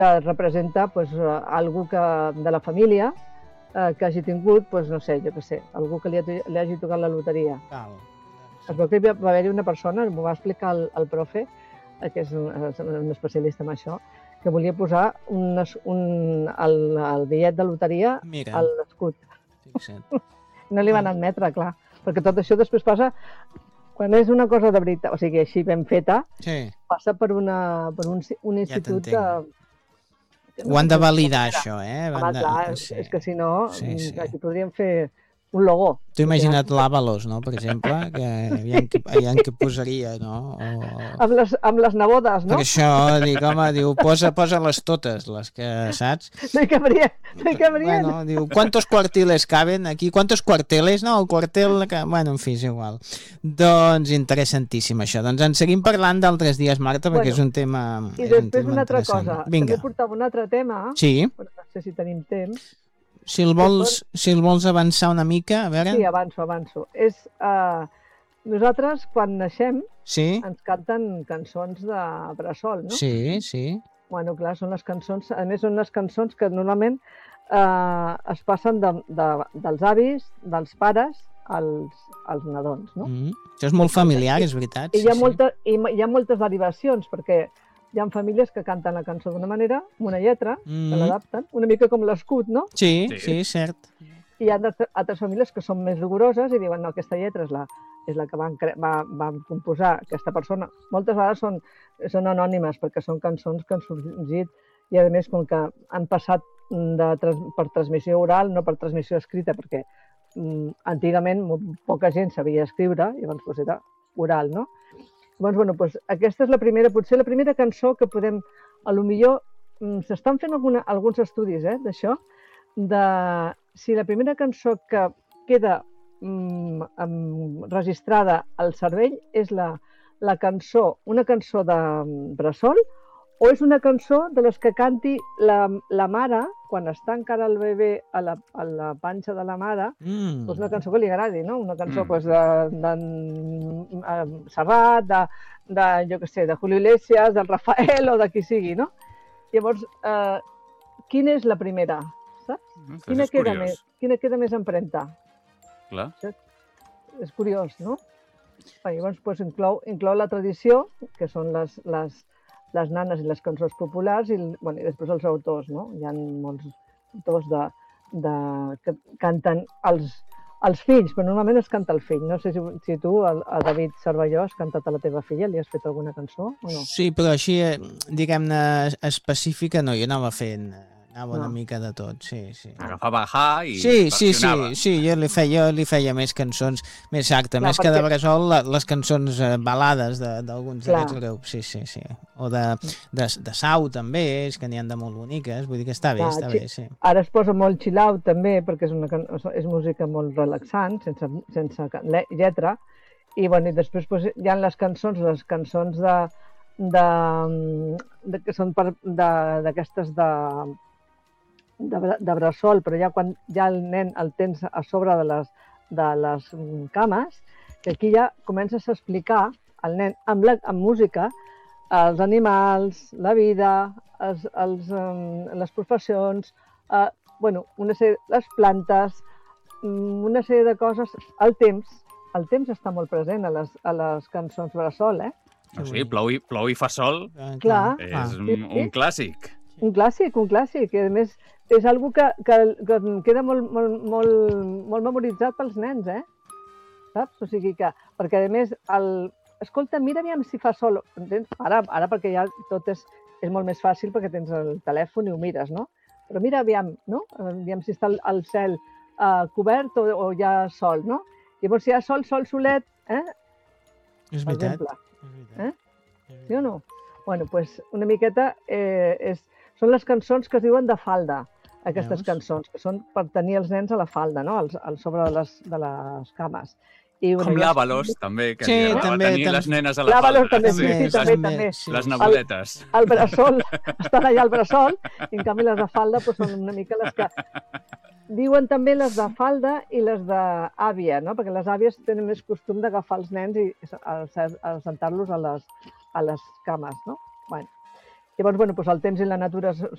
que representa algú de la família que hagi tingut, no sé, jo què sé, algú que li hagi tocat la loteria. Es veu que va haver-hi una persona, m'ho va explicar el profe, que és un especialista en això, que volia posar el bitllet de loteria a l'escut. No li van admetre, clar, perquè tot això després passa, quan és una cosa de veritat, o sigui, així ben feta, passa per un institut de... Ho han de validar, això, Home, clar, és que si no, aquí podríem fer un logo. T'ho imagina't l'Avalos, no?, per exemple, que aviam què posaria, no? Amb les nebodes, no? Per això, home, diu, posa-les totes, les que, saps? No hi cabrien. Bueno, diu, ¿cuántos cuartiles caben aquí? ¿Cuántos cuarteles? No, el cuartel... Bueno, en fi, és igual. Doncs interessantíssim, això. Doncs en seguim parlant d'altres dies, Marta, perquè és un tema I després una altra cosa. També portava un altre tema, però no sé si tenim temps. Si el vols avançar una mica, a veure... Sí, avanço. Nosaltres, quan naixem, ens canten cançons de bressol, no? Sí. Bueno, clar, són les cançons... A més, són les cançons que normalment es passen dels avis, dels pares, als nadons, no? Això és molt familiar, és veritat. I hi ha moltes derivacions, perquè hi ha famílies que canten la cançó d'una manera, amb una lletra, que l'adapten, una mica com l'escut, no? Sí, cert. I hi ha altres famílies que són més rigoroses i diuen, no, aquesta lletra és la que van composar aquesta persona. Moltes vegades són anònimes, perquè són cançons que han sorgit i, a més, com que han passat per transmissió oral, no per transmissió escrita, perquè antigament poca gent sabia escriure, llavors era oral, no? Llavors, aquesta és potser la primera cançó que podem, potser s'estan fent alguns estudis d'això, de si la primera cançó que queda registrada al cervell és una cançó de bressol, o és una cançó de les que canti la mare quan està encara el bebè a la panxa de la mare, una cançó que li agradi, no? Una cançó de Serrat, jo què sé, de Julio Iglesias, del Rafael o de qui sigui, no? Llavors, quina és la primera, saps? Quina queda més empremta? Clar. És curiós, no? Llavors, inclou la tradició, que són les nanes i les cançons populars, i després els autors, no? Hi ha molts autors que canten els fills, però normalment es canta el fill. No sé si tu, a David Cervelló, has cantat a la teva filla, li has fet alguna cançó o no? Sí, però així, diguem-ne, específica, no, jo anava fent... Anava una mica de tot, sí. Agafava Ajá i versionava. Sí, jo li feia més cançons, més més que de bressol, les cançons balades d'alguns d'aquests grups, sí. O de Sau, també, és que n'hi ha de molt boniques, vull dir que està bé, sí. Ara es posa molt chill out, també, perquè és música molt relaxant, sense lletra, i després hi ha les cançons que són d'aquestes de bressol, però ja quan el nen el tens a sobre de les cames, que aquí ja comences a explicar al nen amb música els animals, la vida, les professions, les plantes, una sèrie de coses, el temps està molt present a les cançons bressol, Sí, Plou i fa sol és un clàssic. Un clàssic, i a més és una cosa que queda molt memoritzat pels nens, saps? O sigui que, perquè a més, escolta, mira aviam si fa sol, entens? Ara perquè ja tot és molt més fàcil perquè tens el telèfon i ho mires, no? Però mira aviam, no? Aviam si està el cel cobert o hi ha sol, no? Llavors si hi ha sol solet, és veritat. Sí o no? Bueno, doncs una miqueta són les cançons que es diuen de falda, aquestes cançons, que són per tenir els nens a la falda, no? Al sobre de les cames. Com l'Àvalos, també, que va tenir les nenes a la falda. L'Àvalos també, sí, també. Les nebodetes. El bressol, estan allà al bressol, i en canvi les de falda són una mica les que... Diuen també les de falda i les d'àvia, no? Perquè les àvies tenen més costum d'agafar els nens i sentar-los a les cames, no? Llavors, el temps i la natura